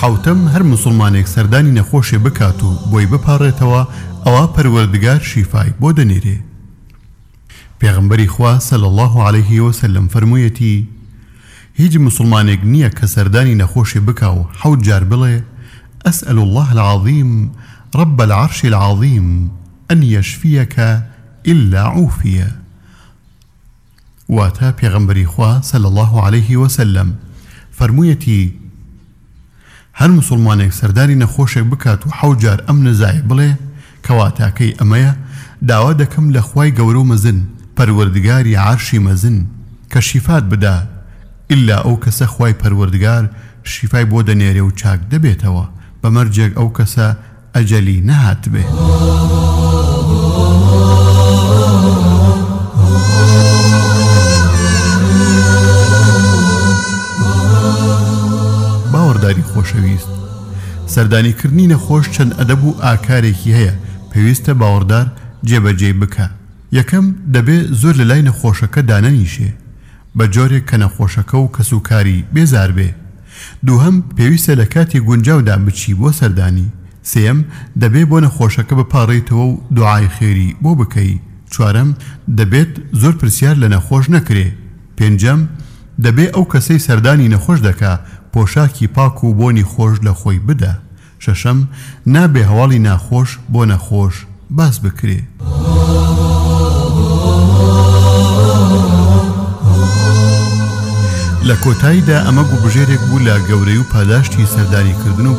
حوتم هەر مسلمانێک سەردانی نەخۆشێ بکات و بۆی بپاڕێتەوە ئەوە پەروەردگار شیفای بۆ دەنێرێ. پێغەمبەری خوا صلی الله عليه وسلم فەرموویەتی هیچ مسلمانێک نییە کە سەردانی نەخۆشێ بکا و 7 جار بڵێ أسأل الله العظيم رب العرش العظيم أن يشفيك إلا عوفية. واتا پێغەمبەری خوا صلی الله عليه وسلم فەرموویەتی هەر مسلمانێک سەردانی نەخۆشێک بکات و 7 جار ئەم نزای بڵێ کەواتاکەی ئەمەیە داوا دەکەم لە خوای گەورە و مەزن پەروەردگاری عەرشی مەزن کە شیفات بدا ئللا ئەو کەسە خوای پەروەردگار شیفای بۆ دەنێرێ و چاک دەبێتەوە بەمەرجێک ئەو کەسە ئەجەلی نەهات بێ. باوەڕداری خۆشەویست، سەردانیکردنی نەخۆش چەند ئەدەب و ئاکارێکی هەیە پێویستە باوەڕدار جێبەجێ بکە. یەکەم دەبێ زۆر لە لای نەخۆشەکە دانەنیشێ بە جۆرێک کە نەخۆشەکە و کەسوکاری بێزار بێ. دووهەم پێویستە لە کاتی گونجاودا بچی بۆ سەردانی. سێم دەبێ بۆ نەخۆشەکە بپاڕێتەوە و دوعای خێری بۆ بکەی. چوارەم دەبێت زۆر پرسیار لە نەخۆش نەکرێ. پێنجەم دەبێ ئەو کەسەی سەردانی نەخۆش دەکا پۆشاکی پاک و بۆنی خۆش لە خۆی بدە. شەشەم نابێ هەواڵی ناخۆش بۆ نەخۆش باس بکرێ. لە کۆتاییدا ئەمە گوبژێرێک بوو لە گەورەی و پاداشتی سەردانیکردن و